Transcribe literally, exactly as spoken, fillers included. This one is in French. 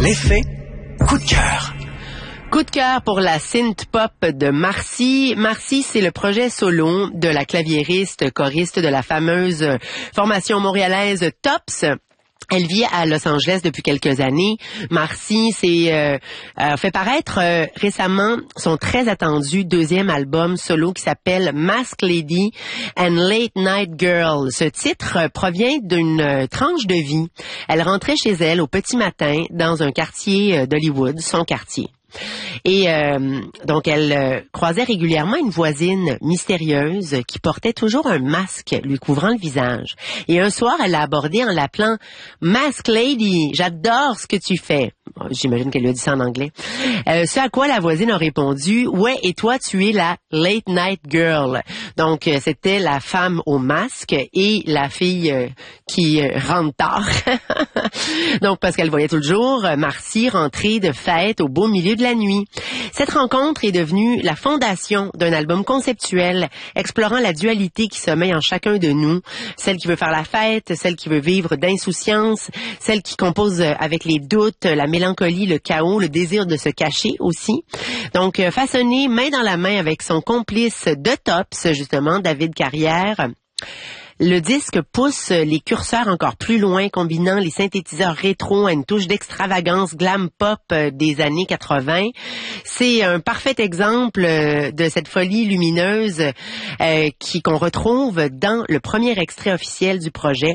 L'effet coup de cœur. Coup de cœur pour la synth-pop de Marcy. Marcy, c'est le projet solo de la claviériste, choriste de la fameuse formation montréalaise Tops. Elle vit à Los Angeles depuis quelques années. Marcy s'est euh, euh, fait paraître euh, récemment son très attendu deuxième album solo qui s'appelle Mask Lady and Late Night Girl. Ce titre euh, provient d'une euh, tranche de vie. Elle rentrait chez elle au petit matin dans un quartier euh, d'Hollywood, son quartier. Et euh, donc, elle euh, croisait régulièrement une voisine mystérieuse qui portait toujours un masque lui couvrant le visage. Et un soir, elle l'a abordée en l'appelant « Mask Lady, j'adore ce que tu fais ». J'imagine qu'elle lui a dit ça en anglais. Euh, ce à quoi la voisine a répondu « Ouais, et toi, tu es la Late Night Girl ». Donc, euh, c'était la femme au masque et la fille euh, qui euh, rentre tard. Donc, parce qu'elle voyait tout le jour euh, Marcy rentrer de fête au beau milieu de la nuit. Cette rencontre est devenue la fondation d'un album conceptuel explorant la dualité qui sommeille en chacun de nous, celle qui veut faire la fête, celle qui veut vivre d'insouciance, celle qui compose avec les doutes, la mélancolie, le chaos, le désir de se cacher aussi. Donc, façonné main dans la main avec son complice de Tops, justement, David Carrière. Le disque pousse les curseurs encore plus loin, combinant les synthétiseurs rétro à une touche d'extravagance glam pop des années quatre-vingts. C'est un parfait exemple de cette folie lumineuse euh, qui qu'on retrouve dans le premier extrait officiel du projet,